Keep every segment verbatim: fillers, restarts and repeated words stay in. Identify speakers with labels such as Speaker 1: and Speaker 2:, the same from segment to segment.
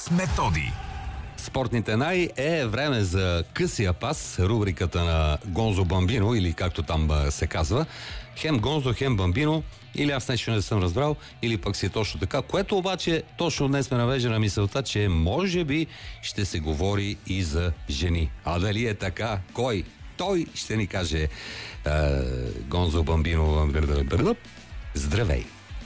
Speaker 1: с Методи.
Speaker 2: Спортните най е време за късия пас, рубриката на Гонзо Бамбино, или както там се казва. Хем Гонзо, хем Бамбино, или аз нещо не съм разбрал, или пък си е точно така, което обаче точно днес ме навежда на мисълта, че може би ще се говори и за жени. А дали е така? Кой? Той ще ни каже е, Гонзо Бамбино. Здравей!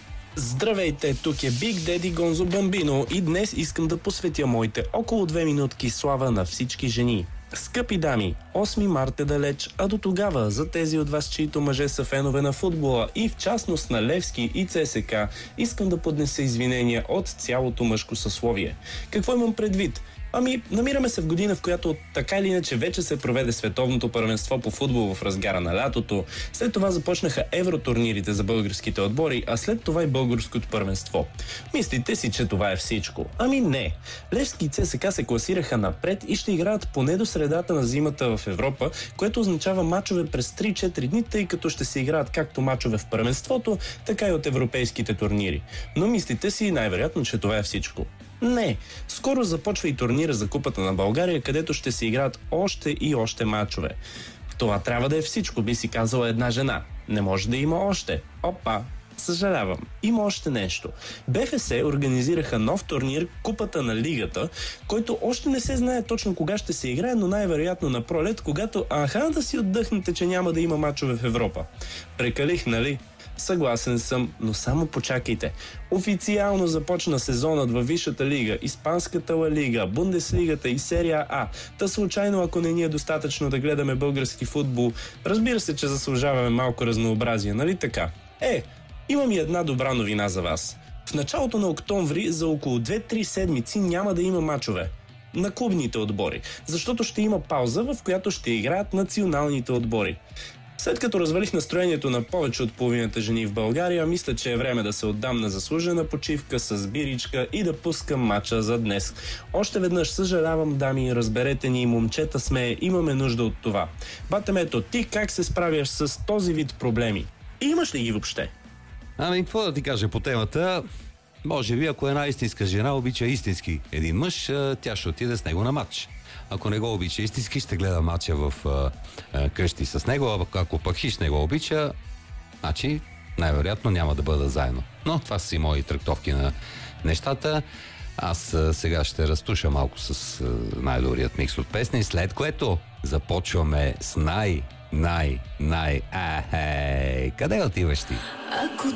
Speaker 3: Здравейте, тук е Big Daddy Гонзо Бамбино и днес искам да посветя моите около две минутки слава на всички жени. Скъпи дами, осми март е далеч, а до тогава за тези от вас, чието мъже са фенове на футбола и в частност на Левски и ЦСКА, искам да поднеса извинения от цялото мъжко съсловие. Какво имам предвид? Ами, намираме се в година, в която така или иначе вече се проведе световното първенство по футбол в разгара на лятото. След това започнаха евротурнирите за българските отбори, а след това и българското първенство. Мислите си, че това е всичко? Ами не. Левски и ЦСКА се класираха напред и ще играят поне до средата на зимата в Европа, което означава мачове през три-четири дни, тъй като ще се играят както мачове в първенството, така и от европейските турнири. Но мислите си най-вероятно, че това е всичко. Не, скоро започва и турнира за Купата на България, където ще се играят още и още мачове. Това трябва да е всичко, би си казала една жена. Не може да има още. Опа, съжалявам. Има още нещо. БФС организираха нов турнир Купата на Лигата, който още не се знае точно кога ще се играе, но най-вероятно на пролет, когато аха да си отдъхнете, че няма да има мачове в Европа. Прекалих, нали? Съгласен съм, но само почакайте. Официално започна сезонът във Висшата лига, Испанската Ла Лига, Бундеслигата и Серия А. Та случайно, ако не ни е достатъчно да гледаме български футбол, разбира се, че заслужаваме малко разнообразие, нали така? Е, имам и една добра новина за вас. В началото на октомври за около две-три седмици няма да има мачове на клубните отбори, защото ще има пауза, в която ще играят националните отбори. След като развалих настроението на повече от половината жени в България, мисля, че е време да се отдам на заслужена почивка с биричка и да пускам мача за днес. Още веднъж съжалявам, дами, разберете ни, момчета сме, имаме нужда от това. Батемето, ти как се справяш с този вид проблеми? И имаш ли ги въобще?
Speaker 2: Ами, какво да ти кажа по темата? Може би, ако една истинска жена обича истински един мъж, тя ще отиде с него на матч. Ако не го обича истински, ще гледа матча в а, а, къщи с него, а ако пък хищ не го обича, значи най-вероятно няма да бъдат заедно. Но това са и мои трактовки на нещата. Аз а, сега ще разтуша малко с а, най-добрият микс от песни, след което започваме с най, най, най... Ахей, къде отиваш ти?